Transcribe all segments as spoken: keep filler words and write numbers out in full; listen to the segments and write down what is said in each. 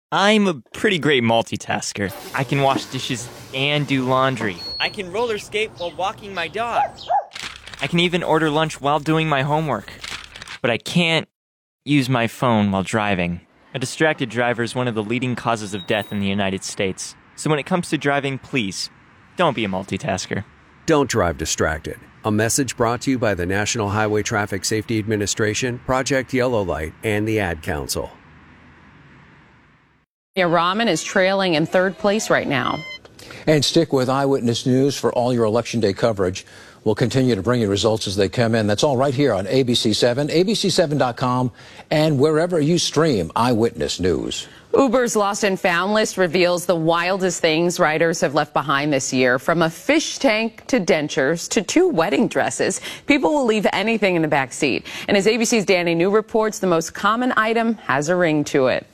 I'm a pretty great multitasker. I can wash dishes and do laundry. I can roller skate while walking my dog. I can even order lunch while doing my homework. But I can't use my phone while driving. A distracted driver is one of the leading causes of death in the United States. So when it comes to driving, please, don't be a multitasker. Don't drive distracted. A message brought to you by the National Highway Traffic Safety Administration, Project Yellow Light, and the Ad Council. Yeah, Rahman is trailing in third place right now. And stick with Eyewitness News for all your Election Day coverage. We'll continue to bring you results as they come in. That's all right here on A B C seven, A B C seven dot com, and wherever you stream Eyewitness News. Uber's Lost and Found list reveals the wildest things riders have left behind this year. From a fish tank to dentures to two wedding dresses, people will leave anything in the back seat. And as A B C's Danny New reports, the most common item has a ring to it.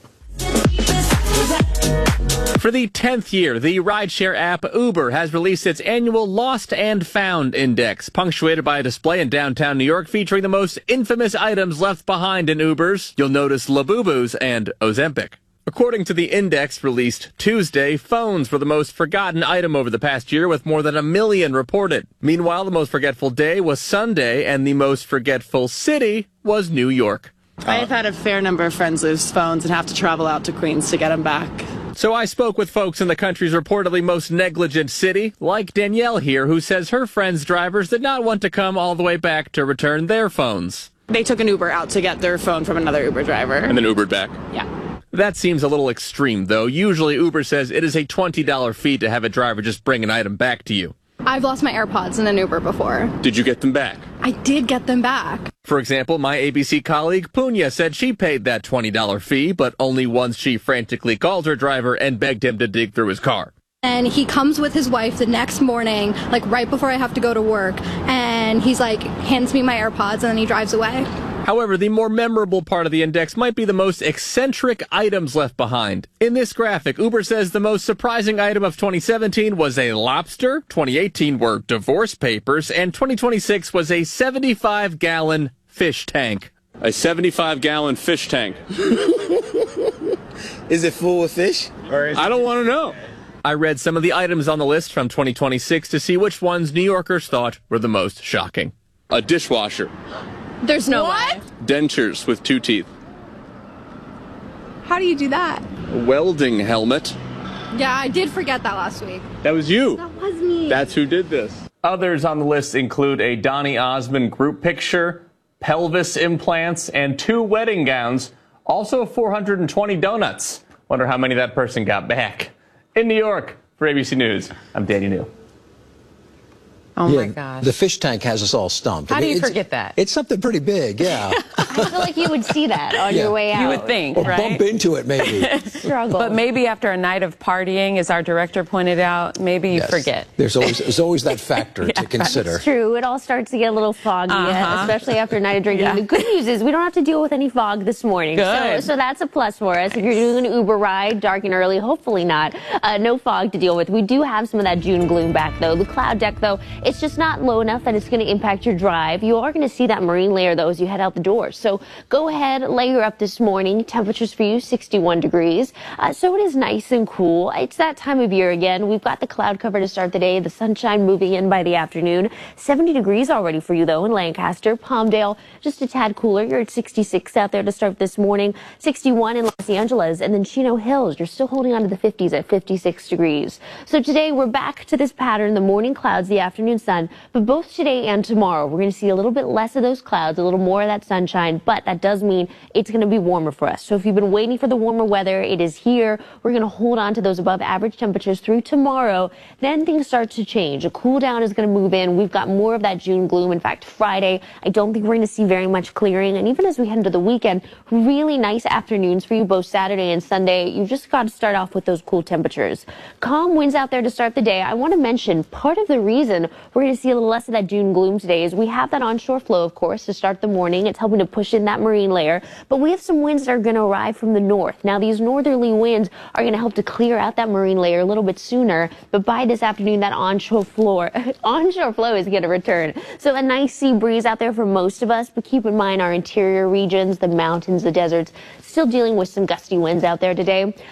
For the tenth year, the rideshare app Uber has released its annual Lost and Found Index, punctuated by a display in downtown New York featuring the most infamous items left behind in Ubers. You'll notice Labubus and Ozempic. According to the index released Tuesday, phones were the most forgotten item over the past year, with more than a million reported. Meanwhile, the most forgetful day was Sunday, and the most forgetful city was New York. I've had a fair number of friends lose phones and have to travel out to Queens to get them back. So I spoke with folks in the country's reportedly most negligent city, like Danielle here, who says her friends' drivers did not want to come all the way back to return their phones. They took an Uber out to get their phone from another Uber driver. And then Ubered back? Yeah. That seems a little extreme, though. Usually Uber says it is a twenty dollars fee to have a driver just bring an item back to you. I've lost my AirPods in an Uber before. Did you get them back? I did get them back. For example, my A B C colleague Punya said she paid that twenty dollars fee, but only once she frantically called her driver and begged him to dig through his car. And he comes with his wife the next morning, like right before I have to go to work, and he's like, hands me my AirPods, and then he drives away. However, the more memorable part of the index might be the most eccentric items left behind. In this graphic, Uber says the most surprising item of twenty seventeen was a lobster, twenty eighteen were divorce papers, and twenty twenty-six was a seventy-five gallon fish tank. A seventy-five gallon fish tank. Is it full of fish? Or is I don't want to know. I read some of the items on the list from twenty twenty-six to see which ones New Yorkers thought were the most shocking. A dishwasher. There's no what? way. Dentures with two teeth. How do you do that? A welding helmet. Yeah, I did forget that last week. That was you. That was me. That's who did this. Others on the list include a Donny Osmond group picture, pelvis implants, and two wedding gowns. Also four hundred twenty donuts. Wonder how many that person got back. In New York, for A B C News, I'm Danny New. Oh, yeah, my gosh. The fish tank has us all stumped. How do you it's, forget that? It's something pretty big, yeah. I feel like you would see that on Yeah. your way out. You would think, Or right? bump into it, maybe. Struggle. But maybe after a night of partying, as our director pointed out, maybe you Yes. forget. There's always, there's always that factor to consider. It's true. It all starts to get a little foggy, Uh-huh. especially after a night of drinking. Yeah. The good news is we don't have to deal with any fog this morning. Good. So, so that's a plus for us. If you're doing an Uber ride, dark and early, hopefully not. Uh, no fog to deal with. We do have some of that June gloom back, though. The cloud deck, though, it's just not low enough that it's going to impact your drive. You are going to see that marine layer, though, as you head out the door. So go ahead, layer up this morning. Temperatures for you, sixty-one degrees. Uh, so it is nice and cool. It's that time of year again. We've got the cloud cover to start the day. The sunshine moving in by the afternoon. seventy degrees already for you, though, in Lancaster. Palmdale, just a tad cooler. You're at sixty-six out there to start this morning. sixty-one in Los Angeles. And then Chino Hills, you're still holding on to the fifties at fifty-six degrees. So today we're back to this pattern, the morning clouds, the afternoon sun. But both today and tomorrow, we're going to see a little bit less of those clouds, a little more of that sunshine, but that does mean it's going to be warmer for us. So if you've been waiting for the warmer weather, it is here. We're going to hold on to those above average temperatures through tomorrow. Then things start to change. A cool down is going to move in. We've got more of that June gloom. In fact, Friday, I don't think we're going to see very much clearing. And even as we head into the weekend, really nice afternoons for you both Saturday and Sunday. You've just got to start off with those cool temperatures. Calm winds out there to start the day. I want to mention part of the reason we're going to see a little less of that June gloom today is we have that onshore flow, of course, to start the morning. It's helping to push in that marine layer. But we have some winds that are going to arrive from the north. Now, these northerly winds are going to help to clear out that marine layer a little bit sooner. But by this afternoon, that onshore floor, onshore flow is going to return. So a nice sea breeze out there for most of us. But keep in mind our interior regions, the mountains, the deserts, still dealing with some gusty winds out there today.